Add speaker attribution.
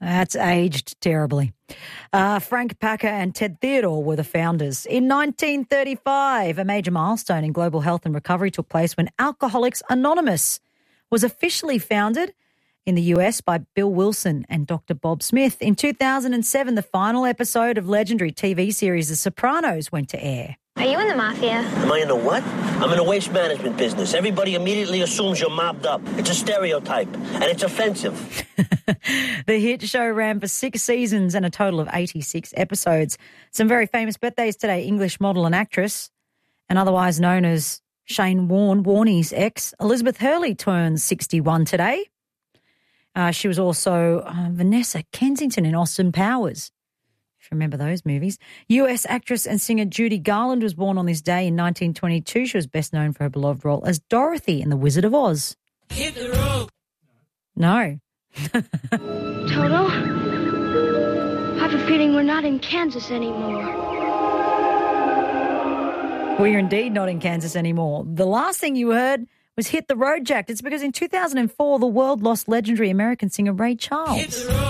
Speaker 1: That's aged terribly. Frank Packer and Ted Theodore were the founders. In 1935, a major milestone in global health and recovery took place when Alcoholics Anonymous was officially founded in the US by Bill Wilson and Dr. Bob Smith. In 2007, the final episode of legendary TV series The Sopranos went to air.
Speaker 2: Are you in the mafia?
Speaker 3: Am I in the what? I'm in a waste management business. Everybody immediately assumes you're mobbed up. It's a stereotype, and it's offensive.
Speaker 1: The hit show ran for 6 seasons and a total of 86 episodes. Some very famous birthdays today. English model and actress, and otherwise known as Shane Warne, Warnie's ex, Elizabeth Hurley turns 61 today. She was also Vanessa Kensington in Austin Powers, if you remember those movies. US actress and singer Judy Garland was born on this day in 1922. She was best known for her beloved role as Dorothy in The Wizard of Oz.
Speaker 4: Hit the road.
Speaker 1: No.
Speaker 5: Toto, I have a feeling we're not in Kansas anymore.
Speaker 1: We're indeed not in Kansas anymore. The last thing you heard was Hit the Road, Jack. It's because in 2004, the world lost legendary American singer Ray Charles.